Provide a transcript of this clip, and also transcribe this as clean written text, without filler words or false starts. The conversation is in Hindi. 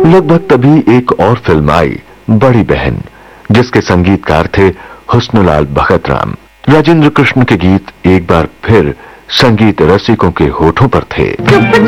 लगभग तभी एक और फिल्म आई, बड़ी बहन, जिसके संगीतकार थे हुस्नलाल भगतराम। राजेंद्र कृष्ण के गीत एक बार फिर संगीत रसिकों के होठों पर थे।